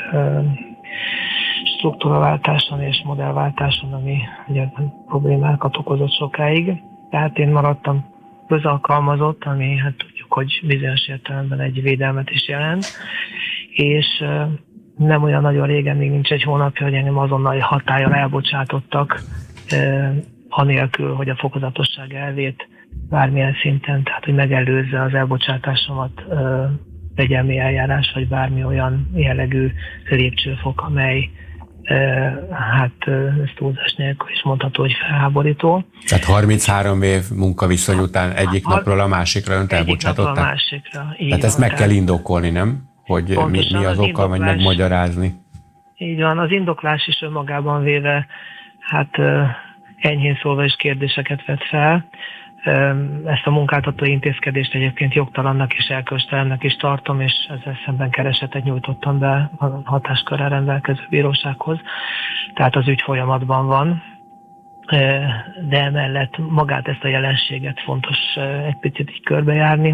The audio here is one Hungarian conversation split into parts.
struktúraváltáson és modellváltáson, ami ugye problémákat okozott sokáig. Tehát én maradtam közalkalmazott, ami hát tudjuk, hogy bizonyos értelemben egy védelmet is jelent, és nem olyan nagyon régen, még nincs egy hónapja, hogy engem azonnal hatállyal elbocsátottak, anélkül, hogy a fokozatosság elvét bármilyen szinten, tehát hogy megelőzze az elbocsátásomat fegyelmi eljárás, vagy bármi olyan jellegű lépcsőfok, amely ez túlzás nélkül is mondható, hogy felháborító. Tehát 33 év munkaviszony után egyik napról a másikra önt elbocsátották? Egyik napról a másikra. Tehát ezt meg kell indokolni, nem? Hogy mi az oka, vagy megmagyarázni. Így van, az indoklás is önmagában véve, enyhén szólva is kérdéseket vet fel. Ezt a munkáltatói intézkedést egyébként jogtalannak és erkölcstelennek is tartom, és ezzel szemben keresetet nyújtottam be a hatáskörrel rendelkező bírósághoz. Tehát az ügy folyamatban van, de emellett magát ezt a jelenséget fontos egy picit így körbejárni,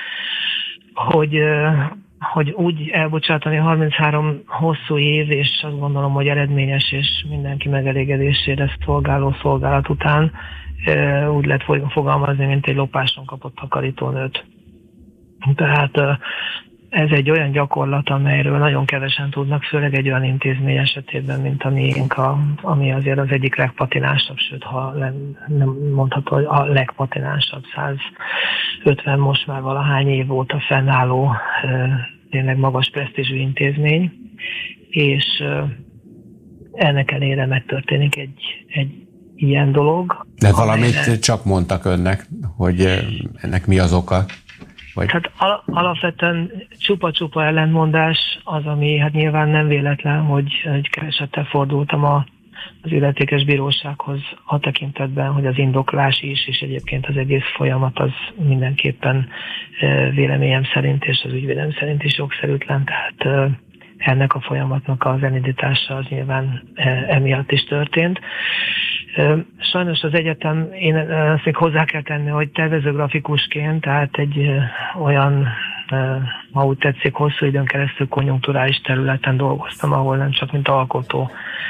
hogy úgy elbocsátani 33 hosszú év, és azt gondolom, hogy eredményes és mindenki megelégedésére szolgáló szolgálat után úgy lehet fogalmazni, mint egy lopáson kapott takarítónőt. Tehát ez egy olyan gyakorlat, amelyről nagyon kevesen tudnak, főleg egy olyan intézmény esetében, mint a miénk, ami azért az egyik legpatinánsabb, sőt, ha nem mondható, hogy a legpatinánsabb, 150 most már valahány év óta fennálló, tényleg magas presztízsű intézmény, és ennek ellenére megtörténik egy ilyen dolog. De valamit csak mondtak önnek, hogy ennek mi az oka? Vagy... Hát alapvetően csupa-csupa ellentmondás az, ami hát nyilván nem véletlen, hogy keresettel fordultam az illetékes bírósághoz a tekintetben, hogy az indoklás is, és egyébként az egész folyamat az mindenképpen véleményem szerint és az ügyvédem szerint is jogszerűtlen, tehát ennek a folyamatnak az elindítása az nyilván emiatt is történt. Sajnos az egyetem, én ezt még hozzá kell tenni, hogy tervezőgrafikusként, tehát egy olyan, ha úgy tetszik, hosszú időn keresztül konjunkturális területen dolgoztam, ahol nem csak mint alkotó,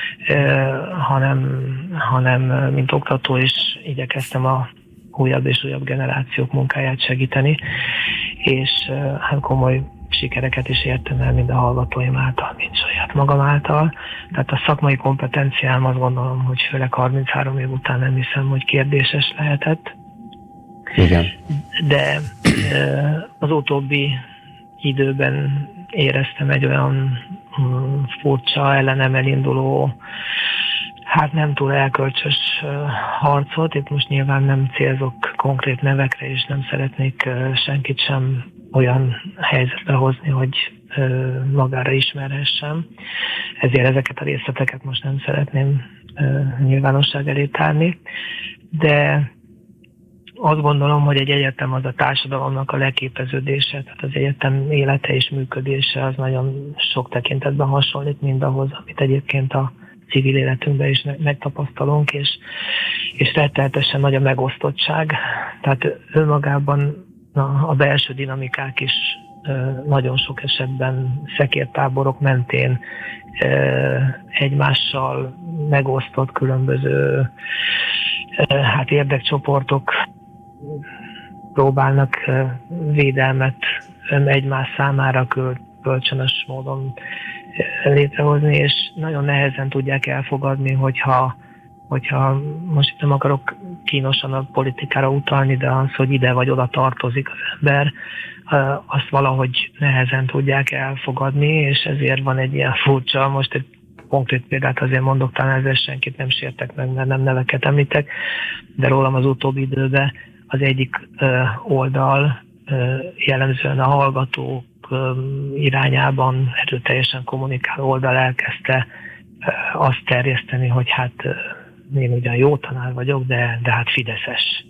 hanem mint oktató is igyekeztem a újabb és újabb generációk munkáját segíteni, és hát komoly sikereket is értem el mind a hallgatóim által, mind saját magam által. Tehát a szakmai kompetenciám, azt gondolom, hogy főleg 33 év után nem hiszem, hogy kérdéses lehetett. Igen. De az utóbbi időben éreztem egy olyan furcsa, ellenem elinduló, hát nem túl elkölcsös harcot. Itt most nyilván nem célzok konkrét nevekre, és nem szeretnék senkit sem olyan helyzetbe hozni, hogy magára ismerhessem. Ezért ezeket a részleteket most nem szeretném nyilvánosság elé tárni. De azt gondolom, hogy egy egyetem az a társadalomnak a leképeződése, tehát az egyetem élete és működése az nagyon sok tekintetben hasonlít mindahhoz, amit egyébként a civil életünkben is megtapasztalunk, és rettenetesen nagy a megosztottság. Tehát önmagában a belső dinamikák is nagyon sok esetben szekértáborok mentén egymással megosztott különböző érdekcsoportok próbálnak védelmet egymás számára kölcsönös módon létrehozni, és nagyon nehezen tudják elfogadni, hogyha most itt nem akarok kínosan a politikára utalni, de az, hogy ide vagy oda tartozik az ember, azt valahogy nehezen tudják elfogadni, és ezért van egy ilyen furcsa, most egy konkrét példát azért mondok, talán ezzel senkit nem sértek meg, mert nem neveket említek, de rólam az utóbbi időben az egyik oldal jellemzően a hallgatók irányában erőteljesen kommunikáló oldal elkezdte azt terjeszteni, hogy hát én ugyan jó tanár vagyok, de hát fideszes.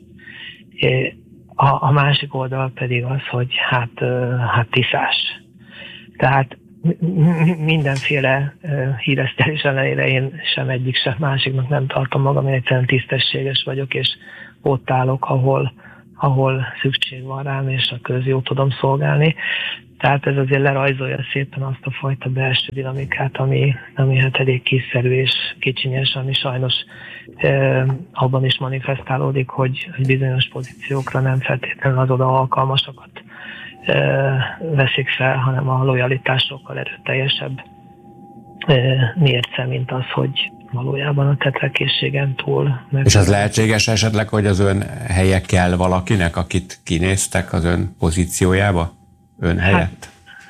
A másik oldal pedig az, hogy hát tiszás. Tehát mindenféle híresztelés ellenére én sem egyik, sem másiknak nem tartom magam, én egyszerűen tisztességes vagyok, és ott állok, ahol szükség van rám, és a közjót tudom szolgálni. Tehát ez azért lerajzolja szépen azt a fajta belső dinamikát, ami hát elég kiszerű és kicsinyes, ami sajnos abban is manifestálódik, hogy bizonyos pozíciókra nem feltétlenül az oda alkalmasokat veszik fel, hanem a lojalitás sokkal erőteljesebb mérce, mint az, hogy valójában a tettlegkészségen túl. És az lehetséges esetleg, hogy az ön helye kell valakinek, akit kinéztek az ön pozíciójába? Ön helyett?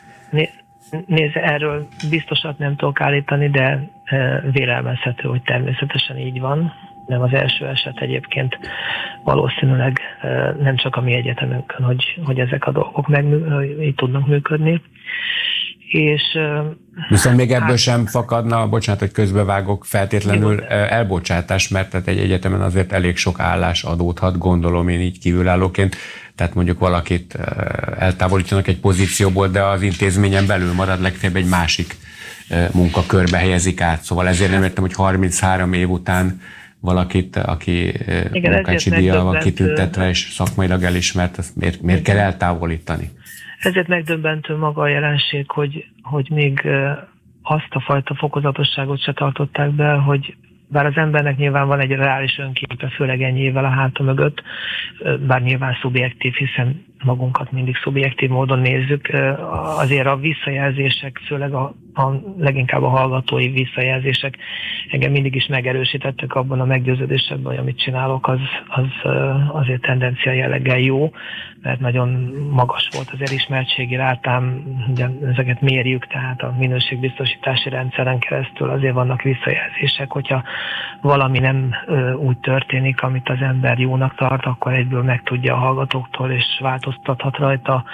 Nézd, erről biztosat nem tudok állítani, de vélelmezhető, hogy természetesen így van. Nem az első eset egyébként, valószínűleg nem csak a mi egyetemünkön, hogy ezek a dolgok így tudnak működni. És, viszont még ebből sem fakadna, bocsánat, hogy közbevágok, feltétlenül elbocsátás, mert tehát egy egyetemen azért elég sok állás adódhat, gondolom én így kívülállóként. Tehát mondjuk valakit eltávolítanak egy pozícióból, de az intézményen belül marad, legfeljebb egy másik munkakörbe helyezik át. Szóval ezért nem értem, hogy 33 év után valakit, aki munkácsi díjjal van kitüntetve és szakmailag elismert, ezt miért kell eltávolítani? Ezért megdöbbentő maga a jelenség, hogy még azt a fajta fokozatosságot se tartották be, hogy bár az embernek nyilván van egy reális önképe, főleg ennyi évvel a háta mögött, bár nyilván szubjektív, hiszen magunkat mindig szubjektív módon nézzük, azért a visszajelzések, főleg leginkább a hallgatói visszajelzések engem mindig is megerősítettek abban a meggyőződésemben, hogy amit csinálok, az azért tendencia jelleggel jó, mert nagyon magas volt az elismertségi rátám, ugye ezeket mérjük, tehát a minőségbiztosítási rendszeren keresztül azért vannak visszajelzések, hogyha valami nem úgy történik, amit az ember jónak tart, akkor egyből megtudja a hallgatóktól, és változtathat rajta,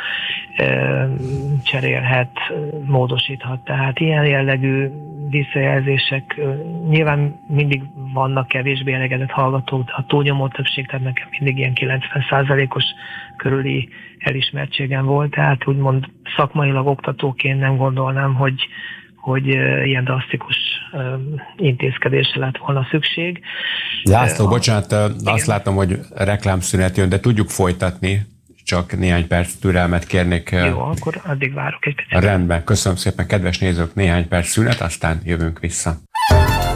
cserélhet, módosíthat. Tehát ilyen jellegű visszajelzések nyilván mindig vannak kevésbé elégedett hallgatók, de a túlnyomó többség, tehát nekem mindig ilyen 90%-os körüli elismertségem volt, tehát úgymond szakmailag oktatóként nem gondolnám, hogy ilyen drasztikus intézkedésre lett volna szükség. László, bocsánat, azt látom, hogy reklámszünet jön, de tudjuk folytatni, csak néhány perc türelmet kérnék. Jó, akkor addig várok egy picit. Rendben, köszönöm szépen, kedves nézők, néhány perc szünet, aztán jövünk vissza.